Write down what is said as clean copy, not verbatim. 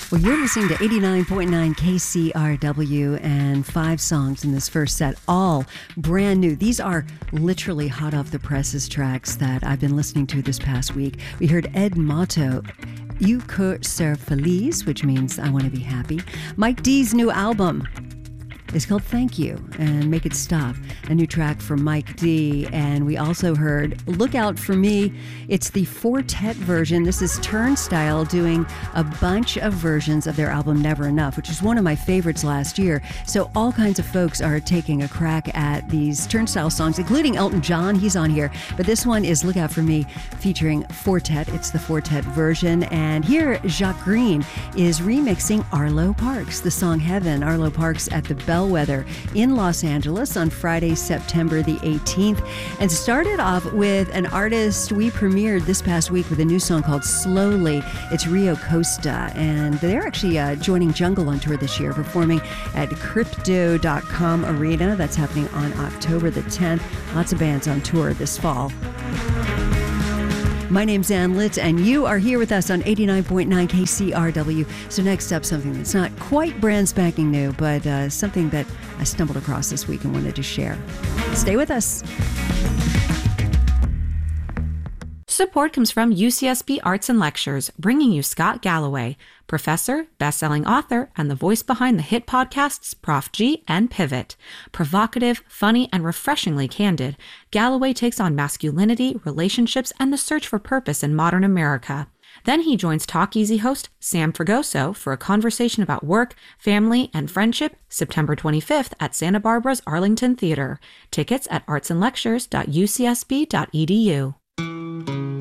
Well, you're listening to 89.9 KCRW and 5 songs in this first set, all brand new. These are literally hot off the presses tracks that I've been listening to this past week. We heard Ed Mato, You Could Ser Feliz, which means I want to be happy. Mike D's new album is called Thank You and Make It Stop, a new track from Mike D. And we also heard Look Out For Me. It's the Fortet version. This is Turnstile doing a bunch of versions of their album Never Enough, which is one of my favorites last year. So all kinds of folks are taking a crack at these Turnstile songs, including Elton John. He's on here. But this one is Look Out For Me featuring Fortet. It's the Fortet version. And here, Jacques Green is remixing Arlo Parks, the song Heaven. Arlo Parks at the Bellwether in Los Angeles on Friday, September the 18th, and started off with an artist we premiered this past week with a new song called Slowly. It's Rio Costa, and they're actually joining Jungle on tour this year, performing at Crypto.com Arena. That's happening on October the 10th. Lots of bands on tour this fall. My name's Ann Litz, and you are here with us on 89.9 KCRW. So next up, something that's not quite brand spanking new, but something that I stumbled across this week and wanted to share. Stay with us. Support comes from UCSB Arts and Lectures, bringing you Scott Galloway, professor, best-selling author, and the voice behind the hit podcasts Prof G and Pivot. Provocative, funny, and refreshingly candid, Galloway takes on masculinity, relationships, and the search for purpose in modern America. Then he joins Talk Easy host Sam Fragoso for a conversation about work, family, and friendship, September 25th at Santa Barbara's Arlington Theater. Tickets at artsandlectures.ucsb.edu.